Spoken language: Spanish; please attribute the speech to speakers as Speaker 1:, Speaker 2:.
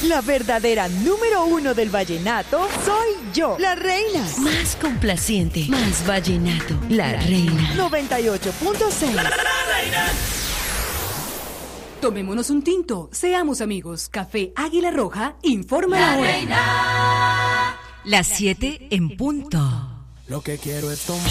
Speaker 1: La verdadera número 1 del vallenato soy yo, la reina.
Speaker 2: Más complaciente, más vallenato, la reina.
Speaker 1: 98.6.
Speaker 3: La reina.
Speaker 4: Tomémonos un tinto, seamos amigos. Café Águila Roja informa la hora.
Speaker 2: Las 7 en punto.
Speaker 5: Lo que quiero es tomar.